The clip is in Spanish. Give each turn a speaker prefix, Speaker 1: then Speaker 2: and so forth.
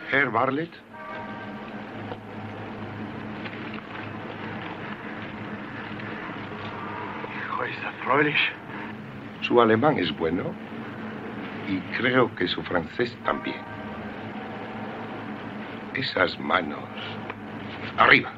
Speaker 1: Herr Bartlett.
Speaker 2: Ist erfreulich.
Speaker 1: Su alemán es bueno y creo que su francés también. Esas manos. Arriba.